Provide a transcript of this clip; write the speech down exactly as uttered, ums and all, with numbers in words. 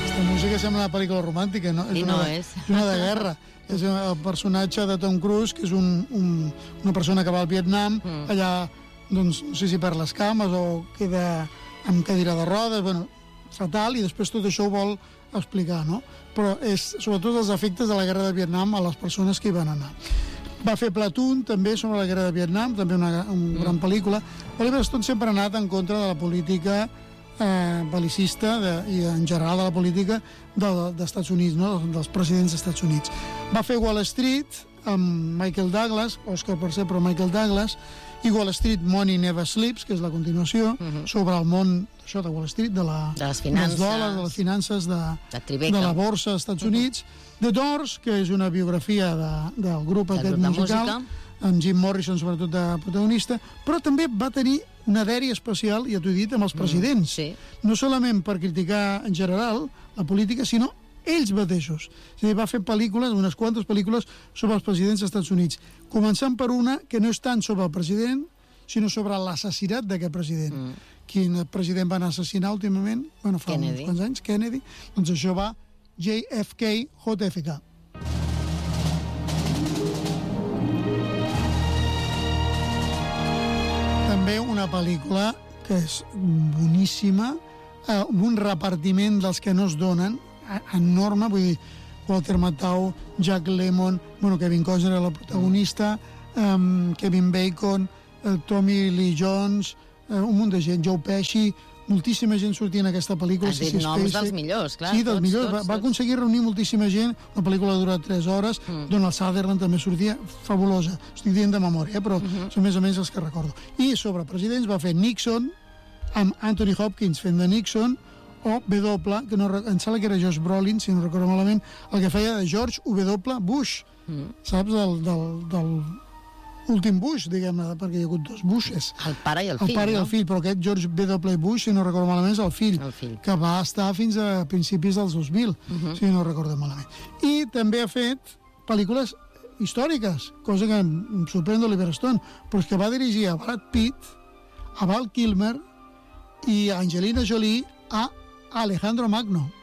La música sembla una pel·lícula romàntica, no? I és una, no és. És una de guerra. És el personatge de Tom Cruise, que és un, un, una persona que va al Vietnam, mm. allà, doncs, no sé si perd les cames o queda amb cadira de rodes, bueno, fatal, i després tot això ho vol explicar, no? Però és sobretot els efectes de la guerra de Vietnam a les persones que hi van anar. Va fer Platoon, també, sobre la guerra de Vietnam, també una, una mm. gran pel·lícula. Oliver Stone sempre ha anat en contra de la política eh, belicista de, i en general de la política dels de, Estats Units, no? dels presidents dels Estats Units. Va fer Wall Street amb Michael Douglas, Oscar per ser, però Michael Douglas, i Wall Street Money Never Sleeps, que és la continuació, uh-huh. sobre el món això de Wall Street, de, la, de les finances, dels dòlars, de les finances de, de, de la borsa als Estats Units. Uh-huh. The Doors, que és una biografia de, del grup del aquest grup musical, amb Jim Morrison sobretot de protagonista, però també va tenir una dèria especial, ja t'ho he dit, amb els presidents. Mm, sí. No solament per criticar en general la política, sinó ells mateixos. És a dir, va fer pel·lícules, unes quantes pel·lícules sobre els presidents dels Estats Units, començant per una que no és tant sobre el president, sinó sobre l'assassinat d'aquest president. Mm. Quin president van assassinar últimament? Bueno, fa Kennedy. uns quants anys, Kennedy. Doncs això va J F K, J F K. També una pel·lícula que és boníssima, eh, un repartiment dels que no es donen, enorme, vull dir, Walter Matthau, Jack Lemmon, bueno, Kevin Costner era el protagonista, um, Kevin Bacon, uh, Tommy Lee Jones, uh, un munt de gent, Joe Pesci, moltíssima gent sortia en aquesta pel·lícula. Has dit noms dels millors, clar. Sí, dels tots, millors. Tots, va, tots. va aconseguir reunir moltíssima gent. La pel·lícula dura tres hores. Mm. Donald Sutherland també sortia, fabulosa. Estic dient de memòria, eh? Però uh -huh. són més o menys els que recordo. I sobre presidents va fer Nixon, amb Anthony Hopkins fent de Nixon, o W, que no, em sembla que era Josh Brolin, si no recordo malament, el que feia de George W. Bush. Mm. Saps? Del... del, del últim Bush, diguem-ne, perquè hi ha hagut dos Bushes. El pare i el, el fill, El pare no? i el fill, però aquest George W. Bush, si no recordo malament, és el fill, el fill. que va estar fins a principis dels dos mil, uh-huh. si no recordo malament. I també ha fet pel·lícules històriques, cosa que em sorprèn d'Oliver Stone, però és que va dirigir a Brad Pitt, a Val Kilmer i a Angelina Jolie, a Alejandro Magno.